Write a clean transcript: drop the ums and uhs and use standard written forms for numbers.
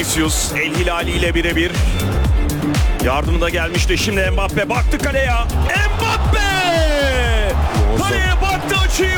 Vinicius El Hilali ile birebir. Yardımı da gelmişti. Şimdi Mbappe baktı kaleye. Mbappe! Kaleye baktı, açıyı